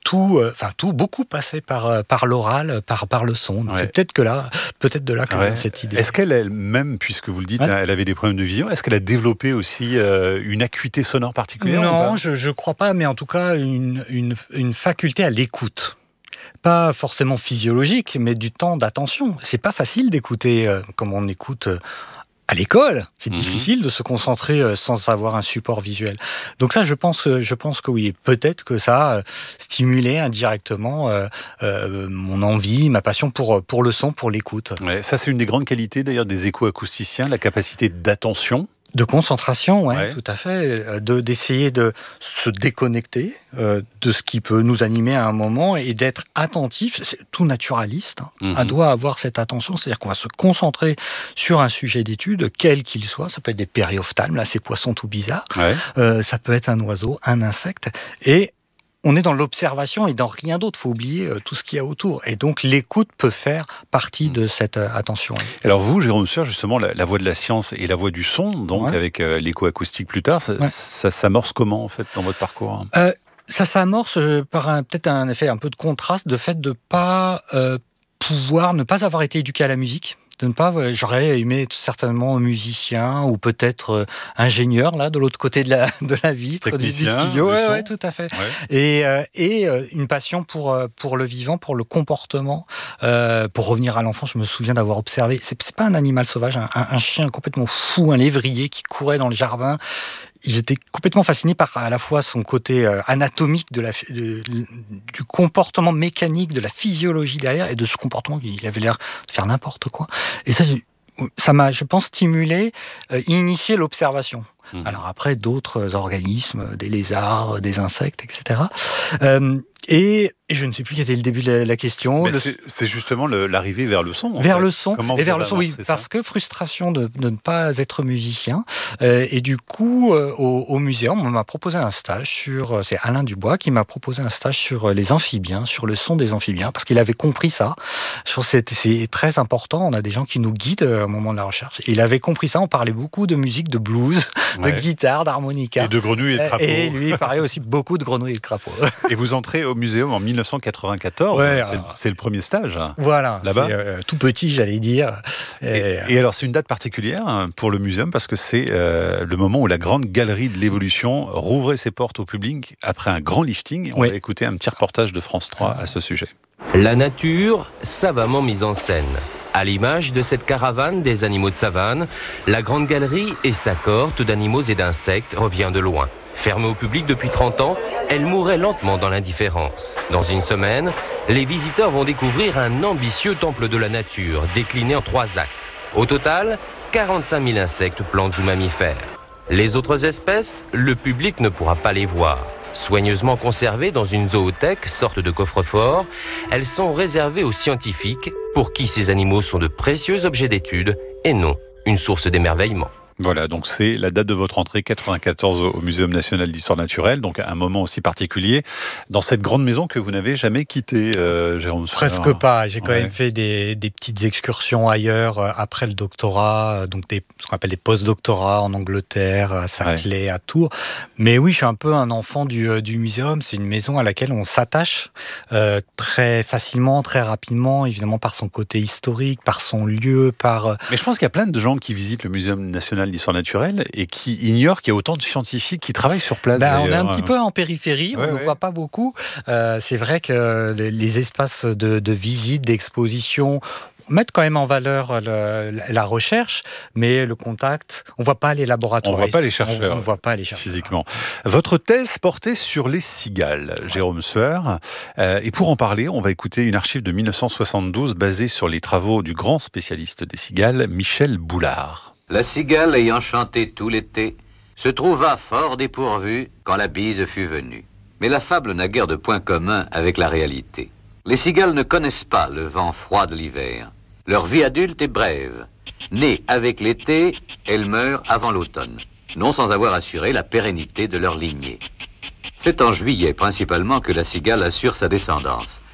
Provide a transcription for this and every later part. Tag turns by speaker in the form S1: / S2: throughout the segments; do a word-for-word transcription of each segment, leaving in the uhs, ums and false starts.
S1: tout, enfin euh, tout, beaucoup passait par par l'oral, par par le son. Donc ouais. C'est peut-être que là, peut-être de là que ouais. vient cette idée.
S2: Est-ce qu'elle elle-même, puisque vous le dites, ouais. elle avait des problèmes de vision, est-ce qu'elle a développé aussi euh, une acuité sonore particulière?
S1: Non, je je crois pas, mais en tout cas une une une faculté à l'écoute. Pas forcément physiologique, mais du temps d'attention. C'est pas facile d'écouter euh, comme on écoute euh, à l'école. C'est mmh. difficile de se concentrer euh, sans avoir un support visuel. Donc ça, je pense, je pense que oui. Peut-être que ça a stimulé indirectement euh, euh, mon envie, ma passion pour, pour le son, pour l'écoute.
S2: Ouais, ça, c'est une des grandes qualités d'ailleurs des éco-acousticiens, la capacité d'attention.
S1: De concentration, ouais, ouais, tout à fait. De, d'essayer de se déconnecter euh, de ce qui peut nous animer à un moment et d'être attentif. C'est tout naturaliste. Hein. Mm-hmm. On doit avoir cette attention, c'est-à-dire qu'on va se concentrer sur un sujet d'étude, quel qu'il soit. Ça peut être des périophthalmes, là, ces poissons tout bizarres. Ouais. Euh, ça peut être un oiseau, un insecte. Et on est dans l'observation et dans rien d'autre. Il faut oublier euh, tout ce qu'il y a autour. Et donc, l'écoute peut faire partie de cette euh, attention.
S2: Alors vous, Jérôme Sueur, justement, la, la voie de la science et la voie du son, donc ouais. avec euh, l'éco-acoustique plus tard, ça, ouais. ça s'amorce comment, en fait, dans votre parcours?
S1: euh, Ça s'amorce euh, par un, peut-être un effet un peu de contraste, de fait de ne pas euh, pouvoir, ne pas avoir été éduqué à la musique. De ne pas, j'aurais aimé certainement musicien ou peut-être euh, ingénieur là de l'autre côté de la de la vitre du, du studio, ouais, ouais, tout à fait. Ouais. Et euh, et euh, une passion pour pour le vivant, pour le comportement. Euh, pour revenir à l'enfant, je me souviens d'avoir observé. C'est, c'est pas un animal sauvage, un, un, un chien complètement fou, un lévrier qui courait dans le jardin. J'étais complètement fasciné par à la fois son côté euh, anatomique de la, de, du comportement mécanique, de la physiologie derrière, et de ce comportement, il avait l'air de faire n'importe quoi. Et ça, ça m'a, je pense, stimulé, euh, initié l'observation. Mmh. Alors après, d'autres organismes, des lézards, des insectes, et cetera. Euh, et, et je ne sais plus quel était le début de la, la question.
S2: Mais
S1: le...
S2: c'est, c'est justement le, l'arrivée vers le son.
S1: Vers
S2: fait.
S1: le son.
S2: Comment
S1: et vers le son, oui, parce que frustration de, de ne pas être musicien. Euh, et du coup, euh, au, au muséum, on m'a proposé un stage sur. C'est Alain Dubois qui m'a proposé un stage sur les amphibiens, sur le son des amphibiens, parce qu'il avait compris ça. Je pense que c'est, c'est très important. On a des gens qui nous guident au moment de la recherche. Et il avait compris ça. On parlait beaucoup de musique, de blues, ouais. de guitare, d'harmonica.
S2: Et de grenouilles et de crapauds.
S1: Et lui, il parlait aussi beaucoup de grenouilles et de crapauds.
S2: Et vous entrez au muséum en dix-neuf cent quatre-vingt-quatorze. Ouais, c'est, alors, c'est le premier stage.
S1: Voilà.
S2: Là-bas.
S1: C'est, euh, tout petit, j'allais dire.
S2: Et, et, et alors, c'est une date particulière pour le muséum parce que c'est euh, le moment où la grande galerie de l'évolution rouvrait ses portes au public après un grand lifting. On ouais. va écouter un petit reportage de France trois à ce sujet.
S3: La nature, savamment mise en scène. À l'image de cette caravane des animaux de savane, la grande galerie et sa cohorte d'animaux et d'insectes revient de loin. Fermée au public depuis trente ans, elle mourait lentement dans l'indifférence. Dans une semaine, les visiteurs vont découvrir un ambitieux temple de la nature, décliné en trois actes. Au total, quarante-cinq mille insectes, plantes ou mammifères. Les autres espèces, le public ne pourra pas les voir. Soigneusement conservées dans une zoothèque, sorte de coffre-fort, elles sont réservées aux scientifiques, pour qui ces animaux sont de précieux objets d'étude et non une source d'émerveillement.
S2: Voilà, donc c'est la date de votre entrée, quatre-vingt-quatorze, au Muséum national d'histoire naturelle, donc un moment aussi particulier dans cette grande maison que vous n'avez jamais quittée, euh, Jérôme Sueur.
S1: Presque pas, j'ai quand ouais. même fait des, des petites excursions ailleurs euh, après le doctorat, donc des, ce qu'on appelle des post-doctorats en Angleterre, à Saclay, ouais. à Tours. Mais oui, je suis un peu un enfant du, euh, du muséum, c'est une maison à laquelle on s'attache euh, très facilement, très rapidement, évidemment par son côté historique, par son lieu, par... Euh...
S2: Mais je pense qu'il y a plein de gens qui visitent le Muséum national d'histoire naturelle et qui ignorent qu'il y a autant de scientifiques qui travaillent sur place.
S1: Ben, on est un petit peu en périphérie, ouais, on ne ouais. voit pas beaucoup. Euh, c'est vrai que les espaces de, de visite, d'exposition mettent quand même en valeur le, la recherche, mais le contact, on ne voit pas les laboratoires.
S2: On ne voit pas les chercheurs.
S1: On ne voit pas les chercheurs.
S2: Physiquement. Votre thèse portait sur les cigales, Jérôme Sueur. Euh, et pour en parler, on va écouter une archive de dix-neuf cent soixante-douze basée sur les travaux du grand spécialiste des cigales, Michel Boulard.
S4: La cigale ayant chanté tout l'été, se trouva fort dépourvue quand la bise fut venue. Mais la fable n'a guère de point commun avec la réalité. Les cigales ne connaissent pas le vent froid de l'hiver. Leur vie adulte est brève. Nées avec l'été, elles meurent avant l'automne, non sans avoir assuré la pérennité de leur lignée. C'est en juillet principalement que la cigale assure sa descendance.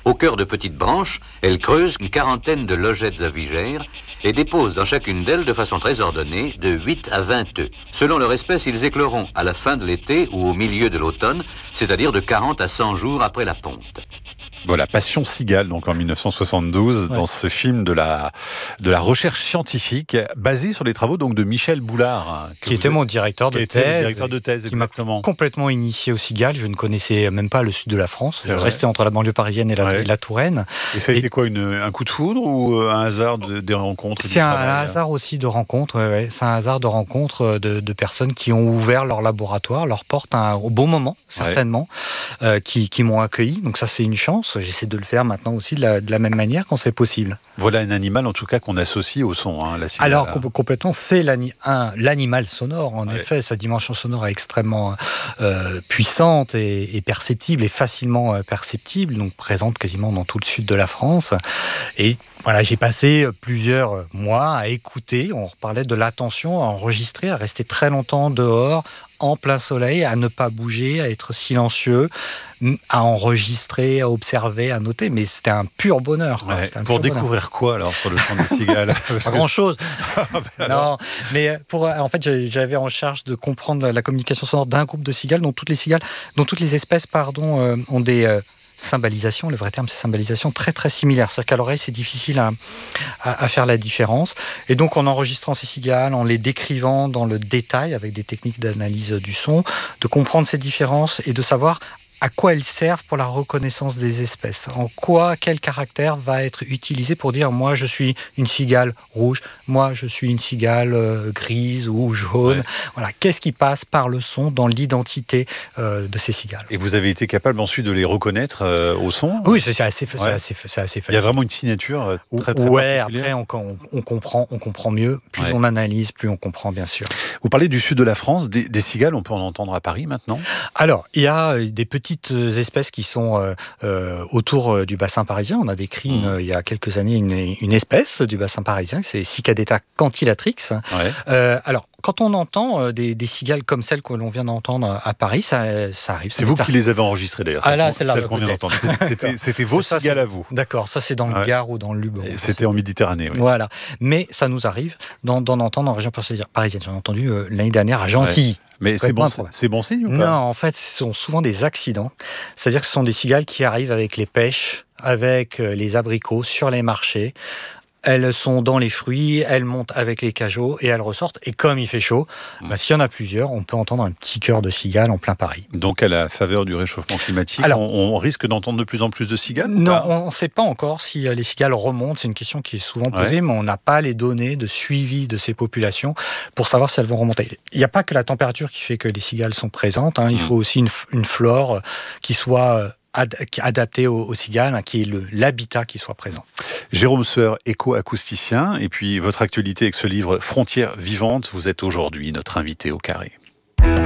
S4: Au cœur de petites branches, elles creusent une quarantaine de logettes avigères et déposent dans chacune d'elles de façon très ordonnée de huit à vingt œufs. Selon leur espèce, ils écloront à la fin de l'été ou au milieu de l'automne, c'est-à-dire de quarante à cent jours après la ponte.
S2: Voilà, Passion cigale, donc en mille neuf cent soixante-douze, ouais. Dans ce film de la, de la recherche scientifique, basé sur les travaux donc, de Michel Boulard.
S1: Qui était mon directeur de thèse.
S2: directeur de thèse,
S1: qui m'a complètement initié au cigale. Je ne connaissais même pas le sud de la France. Je restais entre la banlieue parisienne et la, ouais. et la Touraine.
S2: Et ça a et été quoi, une, un coup de foudre ou un hasard de, des rencontres?
S1: C'est un, un hasard aussi de rencontres. Ouais, ouais. C'est un hasard de rencontres de, de personnes qui ont ouvert leur laboratoire, leur porte un, au bon moment, certainement, ouais. euh, qui, qui m'ont accueilli. Donc ça, c'est une chance. J'essaie de le faire maintenant aussi de la, de la même manière quand c'est possible.
S2: Voilà un animal, en tout cas, qu'on associe au son, hein, la cigale.
S1: Alors, com- complètement, c'est l'ani- un, l'animal sonore, en ouais. effet. Sa dimension sonore est extrêmement euh, puissante et, et perceptible, et facilement euh, perceptible, donc présente quasiment dans tout le sud de la France. Et voilà, j'ai passé plusieurs mois à écouter, on parlait de l'attention, à enregistrer, à rester très longtemps dehors, en plein soleil, à ne pas bouger, à être silencieux, à enregistrer, à observer, à noter, mais c'était un pur bonheur.
S2: Ouais,
S1: un
S2: pour
S1: pur
S2: découvrir
S1: bonheur.
S2: Quoi alors sur le chant des cigales?
S1: Pas grand chose. Non, mais pour, en fait, j'avais en charge de comprendre la communication sonore d'un groupe de cigales dont toutes les cigales, dont toutes les espèces, pardon, euh, ont des euh, cymbalisation, le vrai terme c'est cymbalisation, très très similaire. C'est-à-dire qu'à l'oreille c'est difficile à, à, à faire la différence. Et donc en enregistrant ces cigales, en les décrivant dans le détail avec des techniques d'analyse du son, de comprendre ces différences et de savoir à quoi elles servent pour la reconnaissance des espèces. En quoi, quel caractère va être utilisé pour dire moi je suis une cigale rouge, moi je suis une cigale euh, grise ou jaune. Ouais. Voilà, qu'est-ce qui passe par le son dans l'identité euh, de ces cigales.
S2: Et vous avez été capable ensuite de les reconnaître euh, au son?
S1: Oui, c'est, c'est, assez, c'est, ouais. assez, c'est assez facile.
S2: Il y a vraiment une signature euh, très très
S1: ouais,
S2: particulière.
S1: Après on, on, on, comprend, on comprend mieux. Plus ouais. on analyse, plus on comprend bien sûr.
S2: Vous parlez du sud de la France, des, des cigales, on peut en entendre à Paris maintenant?
S1: Alors, il y a des petits petites espèces qui sont euh, euh, autour du bassin parisien. On a décrit mmh. une, il y a quelques années une, une espèce du bassin parisien, c'est Cicadetta cantilatrix. Ouais. Euh, alors, quand on entend euh, des, des cigales comme celles que l'on vient d'entendre à Paris, ça, ça arrive.
S2: C'est vous qui les avez enregistrées d'ailleurs.
S1: Ah là, c'est là
S2: celle qu'on vient d'entendre. C'était, c'était vos ça, cigales
S1: c'est...
S2: à vous.
S1: D'accord, ça c'est dans le ouais. Gard ou dans le Luberon.
S2: C'était en Méditerranée. Oui.
S1: Voilà, mais ça nous arrive d'en, d'en entendre en région parisienne. J'en ai entendu euh, l'année dernière à Gentilly. Ouais.
S2: Mais c'est bon, c'est bon signe ou pas?
S1: Non, en fait, ce sont souvent des accidents. C'est-à-dire que ce sont des cigales qui arrivent avec les pêches, avec les abricots sur les marchés. Elles sont dans les fruits, elles montent avec les cajots et elles ressortent. Et comme il fait chaud, mmh. bah, s'il y en a plusieurs, on peut entendre un petit chœur de cigales en plein Paris.
S2: Donc à la faveur du réchauffement climatique, Alors, on, on risque d'entendre de plus en plus de cigales?
S1: Non, on ne sait pas encore si les cigales remontent. C'est une question qui est souvent posée, ouais. mais on n'a pas les données de suivi de ces populations pour savoir si elles vont remonter. Il n'y a pas que la température qui fait que les cigales sont présentes. Hein. Il mmh. faut aussi une, une flore qui soit adapté aux, aux cigales, hein, qui est le, l'habitat qui soit présent.
S2: Jérôme Sueur, éco-acousticien, et puis votre actualité avec ce livre Frontières vivantes, vous êtes aujourd'hui notre invité au Carré.